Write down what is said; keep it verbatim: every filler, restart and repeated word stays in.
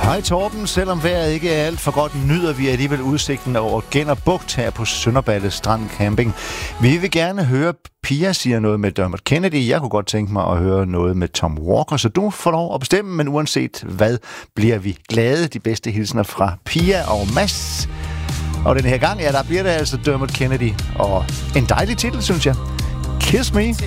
Hej Torben, selvom vejret ikke er alt for godt, nyder vi alligevel udsigten over Genner Bugt her på Sønderballe Strand Camping. Vi vil gerne høre, Pia siger noget med Dermot Kennedy. Jeg kunne godt tænke mig at høre noget med Tom Walker, så du får lov at bestemme, men uanset hvad, bliver vi glade. De bedste hilsener fra Pia og Mads. Og den her gang, ja, der bliver det altså Dermot Kennedy. Og en dejlig titel, synes jeg. Kiss Me.